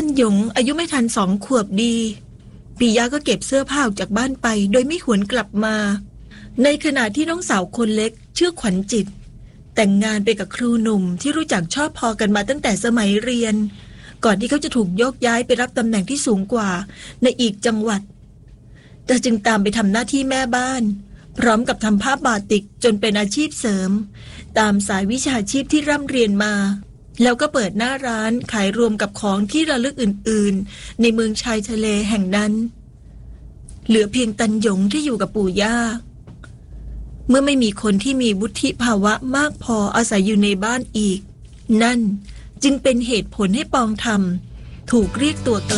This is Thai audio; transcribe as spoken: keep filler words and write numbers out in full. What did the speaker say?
หยงอายุไม่ทันสองขวบดีปิยะก็เก็บเสื้อผ้าออกจากบ้านไปโดยไม่หวนกลับมาในขณะที่น้องสาวคนเล็กชื่อขวัญจิตแต่งงานไปกับครูหนุ่มที่รู้จักชอบพอกันมาตั้งแต่สมัยเรียนก่อนที่เขาจะถูกโยกย้ายไปรับตำแหน่งที่สูงกว่าในอีกจังหวัดเธอจึงตามไปทำหน้าที่แม่บ้านพร้อมกับทำผ้าบาติกจนเป็นอาชีพเสริมตามสายวิชาชีพที่ร่ำเรียนมาแล้วก็เปิดหน้าร้านขายรวมกับของที่ระลึกอื่นๆในเมืองชายทะเลแห่งนั้นเหลือเพียงตันหยงที่อยู่กับปู่ย่าเมื่อไม่มีคนที่มีวุฒิภาวะมากพออาศัยอยู่ในบ้านอีกนั่นจึงเป็นเหตุผลให้ปองธรรมถูกเรียกตัวกลับ